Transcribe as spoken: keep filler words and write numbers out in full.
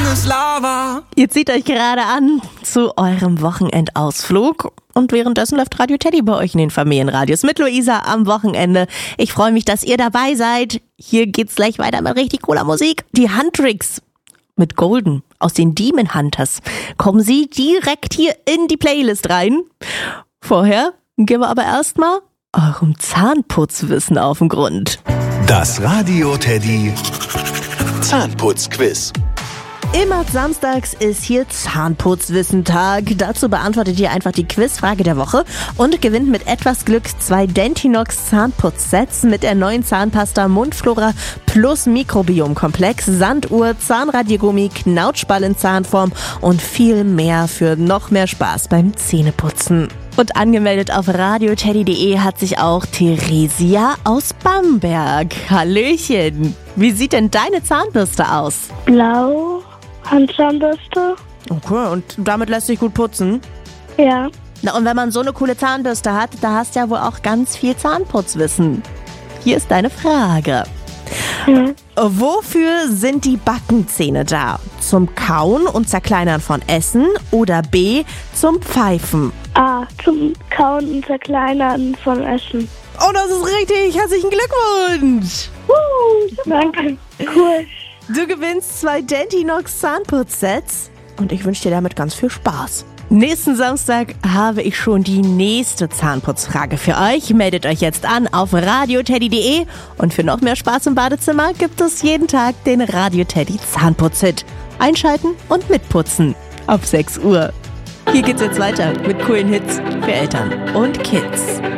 ist Lava. Ihr zieht euch gerade an zu eurem Wochenendausflug. Und währenddessen läuft Radio Teddy bei euch in den Familienradios mit Luisa am Wochenende. Ich freue mich, dass ihr dabei seid. Hier geht's gleich weiter mit richtig cooler Musik. Die Handtricks mit Golden aus den Demon Hunters. Kommen sie direkt hier in die Playlist rein. Vorher gehen wir aber erstmal eurem Zahnputzwissen auf den Grund. Das Radio Teddy Zahnputzquiz. Immer samstags ist hier Zahnputzwissentag. Dazu beantwortet ihr einfach die Quizfrage der Woche und gewinnt mit etwas Glück zwei Dentinox Zahnputzsets mit der neuen Zahnpasta Mundflora plus Mikrobiomkomplex, Sanduhr, Zahnradiergummi, Knautschball in Zahnform und viel mehr für noch mehr Spaß beim Zähneputzen. Und angemeldet auf radioteddy punkt de hat sich auch Theresia aus Bamberg. Hallöchen! Wie sieht denn deine Zahnbürste aus? Blau, Handzahnbürste. Okay, und damit lässt sich gut putzen? Ja. Na, und wenn man so eine coole Zahnbürste hat, da hast du ja wohl auch ganz viel Zahnputzwissen. Hier ist deine Frage. Mhm. Wofür sind die Backenzähne da? Zum Kauen und Zerkleinern von Essen oder B, zum Pfeifen? A, zum Kauen und Zerkleinern von Essen. Oh, das ist richtig. Herzlichen Glückwunsch. Uh, danke. Cool. Du gewinnst zwei Dentinox Zahnputzsets und ich wünsche dir damit ganz viel Spaß. Nächsten Samstag habe ich schon die nächste Zahnputzfrage für euch. Meldet euch jetzt an auf radioteddy punkt de und für noch mehr Spaß im Badezimmer gibt es jeden Tag den Radio Teddy Zahnputzhit. Einschalten und mitputzen. Ab sechs Uhr. Hier geht's jetzt weiter mit coolen Hits für Eltern und Kids.